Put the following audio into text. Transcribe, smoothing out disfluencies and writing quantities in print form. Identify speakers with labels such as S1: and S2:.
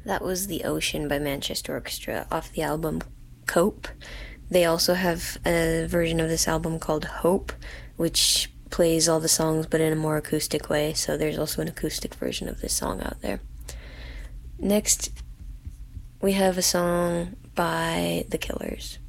S1: That was The Ocean by Manchester Orchestra off the album Cope. They also have a version of this album called Hope, which plays all the songs but in a more acoustic way, so there's also an acoustic version of this song out there. Next, we have a song by The Killers.